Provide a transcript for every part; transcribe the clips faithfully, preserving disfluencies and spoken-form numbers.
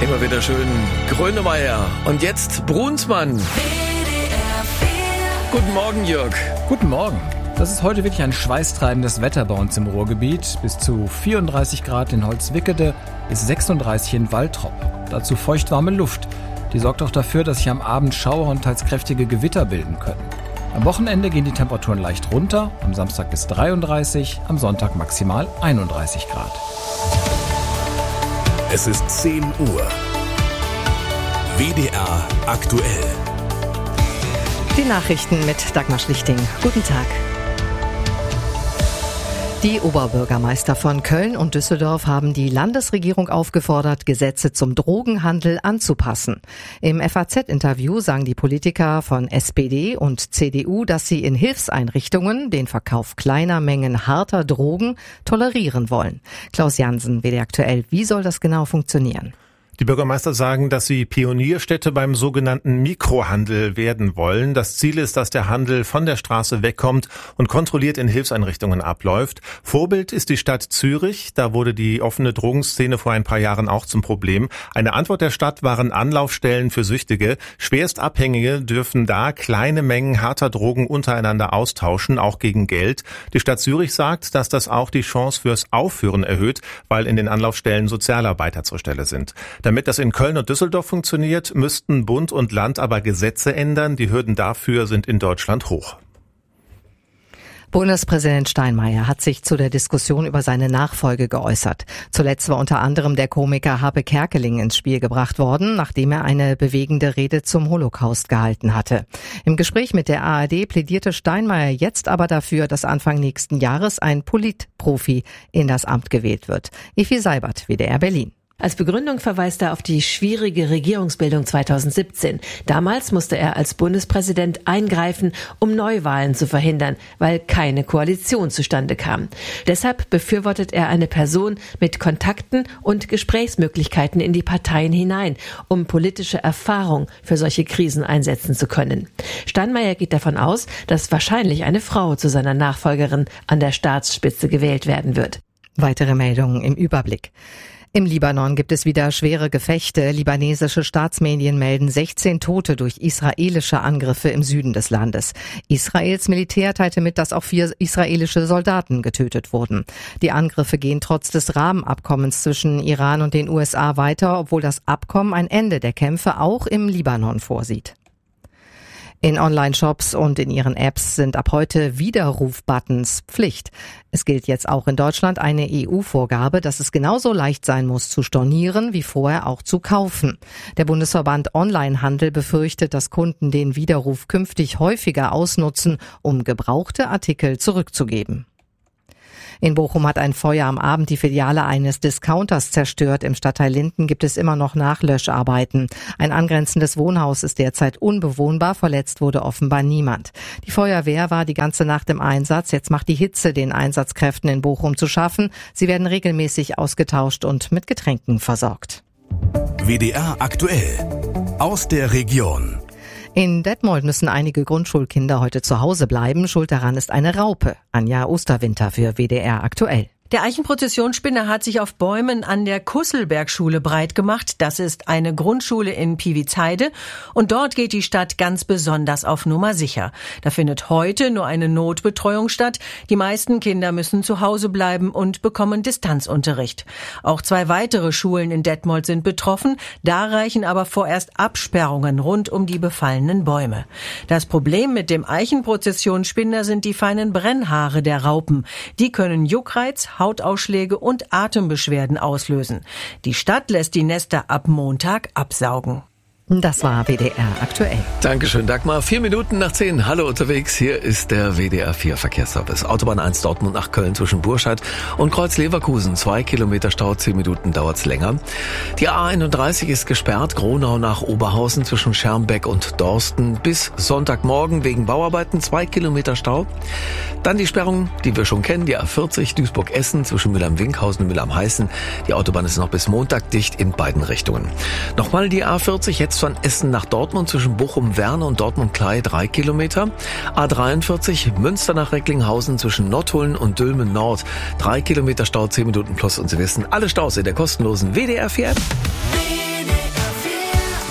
Immer wieder schön Grönemeyer. Und jetzt Brunsmann. Guten Morgen, Jörg. Guten Morgen. Das ist heute wirklich ein schweißtreibendes Wetter bei uns im Ruhrgebiet. Bis zu vierunddreißig Grad in Holzwickede, bis sechsunddreißig in Waltrop. Dazu feuchtwarme Luft. Die sorgt auch dafür, dass sich am Abend Schauer und teils kräftige Gewitter bilden können. Am Wochenende gehen die Temperaturen leicht runter. Am Samstag bis dreiunddreißig, am Sonntag maximal einunddreißig Grad. Es ist zehn Uhr. W D R aktuell. Die Nachrichten mit Dagmar Schlichting. Guten Tag. Die Oberbürgermeister von Köln und Düsseldorf haben die Landesregierung aufgefordert, Gesetze zum Drogenhandel anzupassen. Im F A Z-Interview sagen die Politiker von S P D und C D U, dass sie in Hilfseinrichtungen den Verkauf kleiner Mengen harter Drogen tolerieren wollen. Klaus Jansen, W D R aktuell. Wie soll das genau funktionieren? Die Bürgermeister sagen, dass sie Pionierstädte beim sogenannten Mikrohandel werden wollen. Das Ziel ist, dass der Handel von der Straße wegkommt und kontrolliert in Hilfseinrichtungen abläuft. Vorbild ist die Stadt Zürich. Da wurde die offene Drogenszene vor ein paar Jahren auch zum Problem. Eine Antwort der Stadt waren Anlaufstellen für Süchtige. Schwerstabhängige dürfen da kleine Mengen harter Drogen untereinander austauschen, auch gegen Geld. Die Stadt Zürich sagt, dass das auch die Chance fürs Aufhören erhöht, weil in den Anlaufstellen Sozialarbeiter zur Stelle sind. Damit das in Köln und Düsseldorf funktioniert, müssten Bund und Land aber Gesetze ändern. Die Hürden dafür sind in Deutschland hoch. Bundespräsident Steinmeier hat sich zu der Diskussion über seine Nachfolge geäußert. Zuletzt war unter anderem der Komiker Harpe Kerkeling ins Spiel gebracht worden, nachdem er eine bewegende Rede zum Holocaust gehalten hatte. Im Gespräch mit der A R D plädierte Steinmeier jetzt aber dafür, dass Anfang nächsten Jahres ein Politprofi in das Amt gewählt wird. Effi Seibert, W D R Berlin. Als Begründung verweist er auf die schwierige Regierungsbildung zweitausendsiebzehn. Damals musste er als Bundespräsident eingreifen, um Neuwahlen zu verhindern, weil keine Koalition zustande kam. Deshalb befürwortet er eine Person mit Kontakten und Gesprächsmöglichkeiten in die Parteien hinein, um politische Erfahrung für solche Krisen einsetzen zu können. Steinmeier geht davon aus, dass wahrscheinlich eine Frau zu seiner Nachfolgerin an der Staatsspitze gewählt werden wird. Weitere Meldungen im Überblick. Im Libanon gibt es wieder schwere Gefechte. Libanesische Staatsmedien melden sechzehn Tote durch israelische Angriffe im Süden des Landes. Israels Militär teilte mit, dass auch vier israelische Soldaten getötet wurden. Die Angriffe gehen trotz des Rahmenabkommens zwischen Iran und den U S A weiter, obwohl das Abkommen ein Ende der Kämpfe auch im Libanon vorsieht. In Online-Shops und in ihren Apps sind ab heute Widerruf-Buttons Pflicht. Es gilt jetzt auch in Deutschland eine E U-Vorgabe, dass es genauso leicht sein muss zu stornieren wie vorher auch zu kaufen. Der Bundesverband Onlinehandel befürchtet, dass Kunden den Widerruf künftig häufiger ausnutzen, um gebrauchte Artikel zurückzugeben. In Bochum hat ein Feuer am Abend die Filiale eines Discounters zerstört. Im Stadtteil Linden gibt es immer noch Nachlöscharbeiten. Ein angrenzendes Wohnhaus ist derzeit unbewohnbar. Verletzt wurde offenbar niemand. Die Feuerwehr war die ganze Nacht im Einsatz. Jetzt macht die Hitze den Einsatzkräften in Bochum zu schaffen. Sie werden regelmäßig ausgetauscht und mit Getränken versorgt. W D R aktuell. Aus der Region. In Detmold müssen einige Grundschulkinder heute zu Hause bleiben. Schuld daran ist eine Raupe. Anja Osterwinter für W D R aktuell. Der Eichenprozessionsspinner hat sich auf Bäumen an der Kusselbergschule breit gemacht. Das ist eine Grundschule in Piewizheide. Und dort geht die Stadt ganz besonders auf Nummer sicher. Da findet heute nur eine Notbetreuung statt. Die meisten Kinder müssen zu Hause bleiben und bekommen Distanzunterricht. Auch zwei weitere Schulen in Detmold sind betroffen. Da reichen aber vorerst Absperrungen rund um die befallenen Bäume. Das Problem mit dem Eichenprozessionsspinner sind die feinen Brennhaare der Raupen. Die können Juckreiz, Hautausschläge und Atembeschwerden auslösen. Die Stadt lässt die Nester ab Montag absaugen. Das war W D R aktuell. Dankeschön, Dagmar. Vier Minuten nach zehn. Hallo unterwegs. Hier ist der W D R vier Verkehrsservice. Autobahn eins Dortmund nach Köln zwischen Burscheid und Kreuz Leverkusen. Zwei Kilometer Stau, zehn Minuten dauert's länger. Die A einunddreißig ist gesperrt. Gronau nach Oberhausen zwischen Schermbeck und Dorsten bis Sonntagmorgen wegen Bauarbeiten. Zwei Kilometer Stau. Dann die Sperrung, die wir schon kennen. Die A vierzig Duisburg-Essen zwischen Mülheim-Winkhausen und Mülheim-Heißen. Die Autobahn ist noch bis Montag dicht in beiden Richtungen. Nochmal die A vierzig jetzt von Essen nach Dortmund zwischen Bochum-Werne und Dortmund-Klei drei Kilometer. A dreiundvierzig Münster nach Recklinghausen zwischen Nottuln und Dülmen Nord. Drei Kilometer Stau, zehn Minuten plus. Und Sie wissen, alle Staus in der kostenlosen W D R vier App.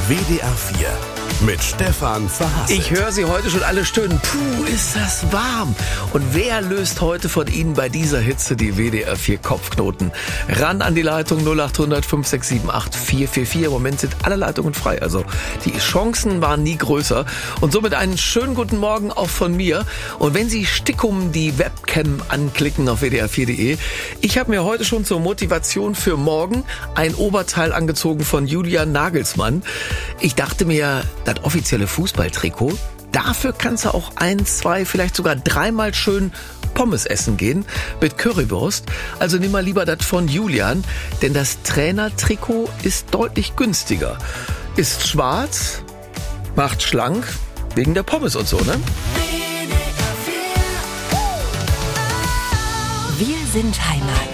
W D R vier mit Stefan Verhasselt. Ich höre Sie heute schon alle stöhnen. Puh, ist das warm. Und wer löst heute von Ihnen bei dieser Hitze die W D R vier Kopfknoten? Ran an die Leitung null acht hundert fünf sechs sieben acht vier vier vier. Im Moment sind alle Leitungen frei. Also die Chancen waren nie größer. Und somit einen schönen guten Morgen auch von mir. Und wenn Sie Stickum die Webcam anklicken auf W D R vier Punkt de, ich habe mir heute schon zur Motivation für morgen ein Oberteil angezogen von Julian Nagelsmann. Ich dachte mir, das offizielle Fußballtrikot, dafür kannst du auch ein, zwei, vielleicht sogar dreimal schön Pommes essen gehen mit Currywurst. Also nimm mal lieber das von Julian, denn das Trainertrikot ist deutlich günstiger. Ist schwarz, macht schlank, wegen der Pommes und so, ne? Wir sind Heimat.